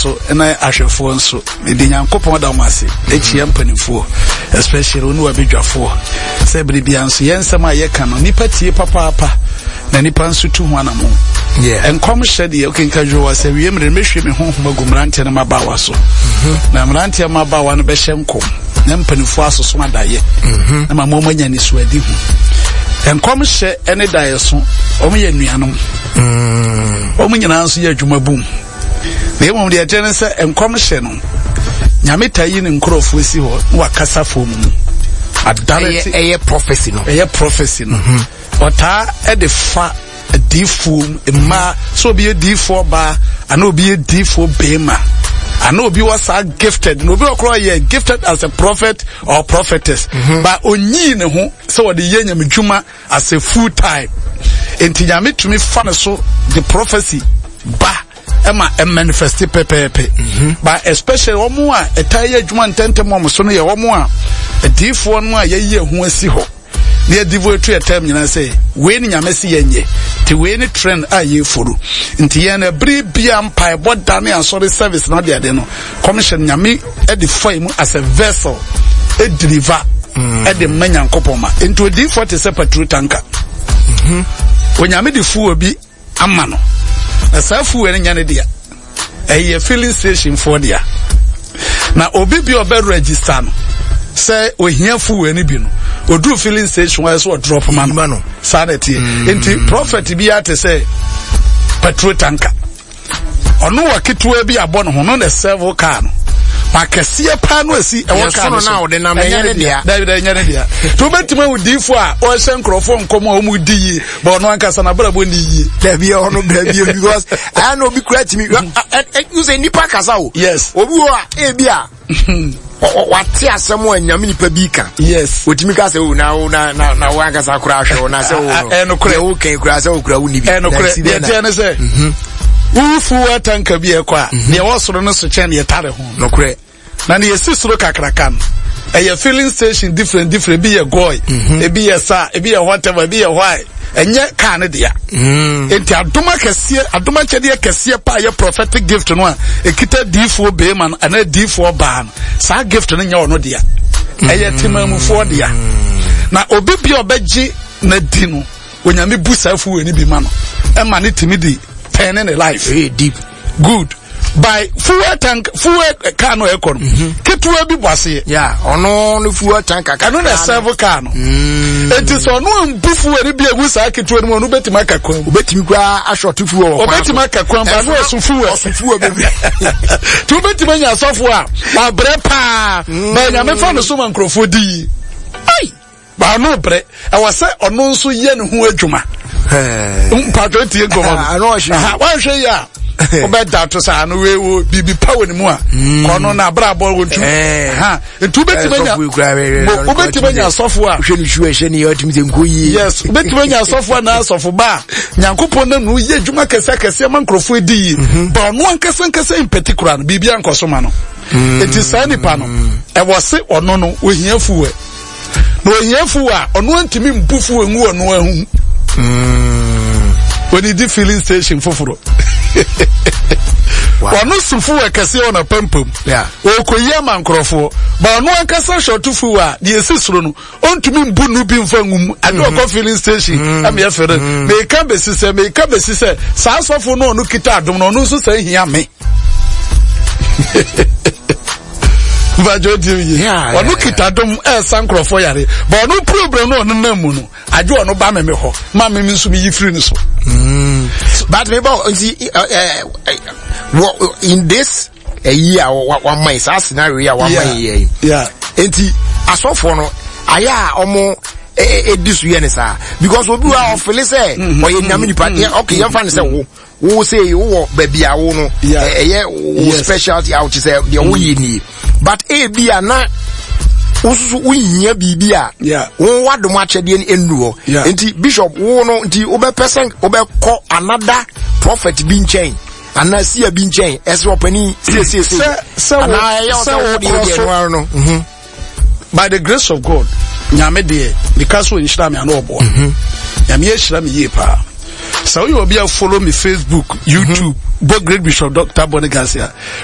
so na ahwefo nso di Nyankopon da omase echia mpanifo especially onu abedwafo se bibia nso yensem ayeka no nipa tie papa na nipa nso tu ho anamo enkom hyede okenkajo wa se wiemre mehwe me honhom agumrante na mabawa so na mrante mabawa no behye nkom na mpanifo asoso adaye na mamoma nya ni so adi hu enkom hye ene daye so omuye nuanom omunyina nso ye adwuma bum na emom de atene se enkom hye no nyame tayi ne nkrofo si ho wa kasa fom adality eye prophecy no ota e de fa difum ma so be d4 ba and obi a d4 bema and obi was gifted no be okro ye gifted as a prophet or prophetess but onyi ne ho so the ye nyamedwuma as a full time enti nyame tumi fa ne so the prophecy ba ema manifest pepepe but especially omo a etaye adwuma ntentem omo so no ye omo a d4 no a ye hu asi ho ne divo to etem nyina say we ni nyame se yenye ti we ni trend a ye foro nti ye na bria mpa boda ne ansori service na de no commission nyame e de fam as a vessel e deliver e de manyankopon ma into D40 se petrol tanker onyame de fu obi amano na sa fu we nyane dia e ye filling station for dia na obi bi obe register no say ohia fu we ni bi no odu filling station why so drop man no sanity enti prophet bi ate say petrol tanker ono waketua bi abon ho no na serve car no makese pa no asi e wo car no na wo de na menye dia David nyane dia to betima udifo a o hye nkrofo nkomo o mu di ba ono ankasa na brabo ni yi da bi ono da bi because I know bi kura timi you say nipa kasa o yes obi o a bi a wati asemo anyame nipa bi ka yes otimi ka se o na wo ankasa kura hwe na se o no kura wo kan kura se o kura wo ni bi no kura de tie ne se ufu atanka bi ekwa ne wo soro no so chen ye tare ho no kura na ne yesisoro kakrakan eye filling station different bi ye goy e bi ye sa e bi ye whatever bi ye why enye ka ne dia enti adoma chede kese pa ye prophetic gift no a ekita D4 be man ana D4 ban sa gift no nya ono dia eye timamufo dia na obi bi obeji na di no onyame busafu we ni bi ma no e ma ne timidi pen in life very deep good by fuel tank fuel car no ekon ketua bi boase yeah ono no fuel tank aka no na serve car no it is ono mbufu we bi egu sa ketua no no betima kakwan obetimi kwa ashort fuel obetima kakwan ba no osufuel bebi tu betima nya sofo a ba bre pa ba nya me fa no so man krofo di ai ba no bre e wase ono nso ye ne ho adwuma patriotic government I know why say ya obeda to sa no we bibi power ni mu a kono na brabo wontu ntu betimanya sofo a hwe ni hwe ni yotimi ze nkoyi yes betimanya sofo na sofo ba nyankopon na no ye dwuma kese man krofo di ba no ankasa in particular bibi ankoso ma no enti sani pa no e wose ono no ohia fuwe no ohia fuwe a ono antimi mbufu enwu ono ahu when you did filling station foforo wano sufu ekase ona pempem yeah okoye mankrofo ba no ankasa shotufu a de esisuro no ontumi mbu nu bi mfa ngum ade okọ filling station am ye fere me ka besise sa asofo no kita adom no nso sa hia me vajo di wano kita adom sankrofo yare ba no problem no namu no ajo ono ba me ho ma me nso mi yifiri ni so but me about in this a year one month scenario one month yeah enti asofo no aya omo edisu ye ne sa because obi wa ofele say oye nyame nipa okay you fan say wo say wo baby a wo no specialty out say the wo yi ni but bia na ususu unyia bibia won wadom achede ni enduo enti bishop wo no enti obepesen obekọ another prophet bi nchen anasia bi nchen ese opani no by the grace of God nyame de because we nshira me anobo nyame yeshira me yepa so you will be follow me Facebook YouTube both Great Bishop Dr. Bonigasia